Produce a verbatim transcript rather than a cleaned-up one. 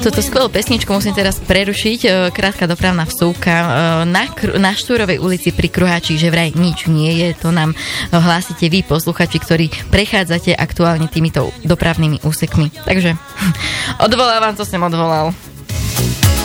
Toto skvelú pesničku musím teraz prerušiť. Krátka dopravná vsúka. Na, na Štúrovej ulici pri Kruháči, že vraj nič nie je. To nám hlásite vy, posluchači, ktorí prechádzate aktuálne týmito dopravnými úsekmi. Takže odvolávam, co som odvolal.